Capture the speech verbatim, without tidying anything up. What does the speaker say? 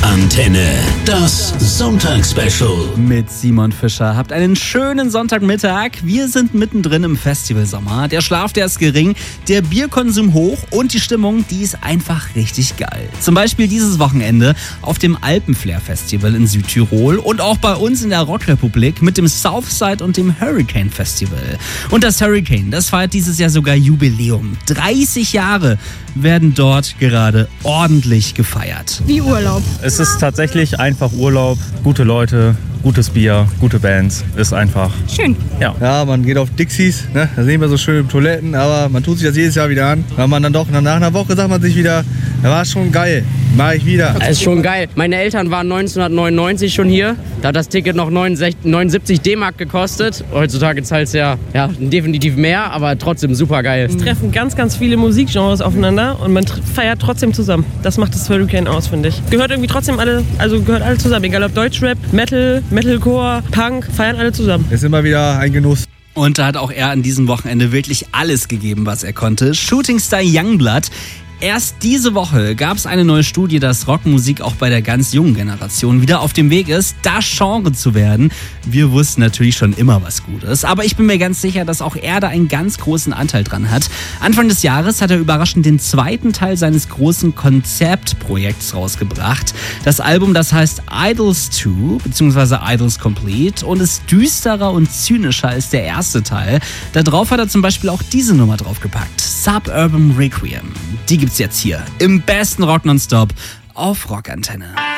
Rockantenne, das Sonntagsspecial. Mit Simon Fischer. Habt einen schönen Sonntagmittag. Wir sind mittendrin im Festivalsommer. Der Schlaf, der ist gering, der Bierkonsum hoch und die Stimmung, die ist einfach richtig geil. Zum Beispiel dieses Wochenende auf dem Alpenflair Festival in Südtirol und auch bei uns in der Rockrepublik mit dem Southside und dem Hurricane Festival. Und das Hurricane, das feiert dieses Jahr sogar Jubiläum. dreißig Jahre werden dort gerade ordentlich gefeiert. Wie Urlaub. Es ist tatsächlich einfach Urlaub, gute Leute, gutes Bier, gute Bands, ist einfach schön. Ja, ja man geht auf Dixies, ne? Da sehen wir so schöne Toiletten, aber man tut sich das jedes Jahr wieder an. Weil man dann doch nach einer Woche sagt man sich wieder, da war schon geil, mach ich wieder. Es ist schon geil. Meine Eltern waren neunzehnhundertneunundneunzig schon hier. Da hat das Ticket noch neunundsiebzig D-Mark gekostet. Heutzutage zahlt es ja, ja definitiv mehr, aber trotzdem super geil. Es treffen ganz, ganz viele Musikgenres aufeinander und man feiert trotzdem zusammen. Das macht das Hurricane aus, finde ich. Gehört irgendwie trotzdem alle, also gehört alle zusammen. Egal ob Deutschrap, Metal, Metalcore, Punk, feiern alle zusammen. Ist immer wieder ein Genuss. Und da hat auch er an diesem Wochenende wirklich alles gegeben, was er konnte. Shooting Star Youngblood. Erst diese Woche gab es eine neue Studie, dass Rockmusik auch bei der ganz jungen Generation wieder auf dem Weg ist, das Genre zu werden. Wir wussten natürlich schon immer was Gutes, aber ich bin mir ganz sicher, dass auch er da einen ganz großen Anteil dran hat. Anfang des Jahres hat er überraschend den zweiten Teil seines großen Konzeptprojekts rausgebracht. Das Album, das heißt Idols zwei bzw. Idols Complete und ist düsterer und zynischer als der erste Teil. Da drauf hat er zum Beispiel auch diese Nummer draufgepackt, Suburban Requiem. Die gibt's jetzt hier im besten Rock nonstop auf Rockantenne.